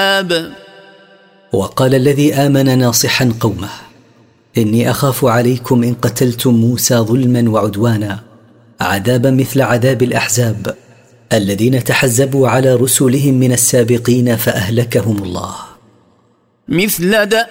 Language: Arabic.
وقال الذي آمن ناصحا قومه: إني أخاف عليكم إن قتلتم موسى ظلما وعدوانا عذابا مثل عذاب الأحزاب الذين تحزبوا على رسلهم من السابقين فأهلكهم الله، مثل دأب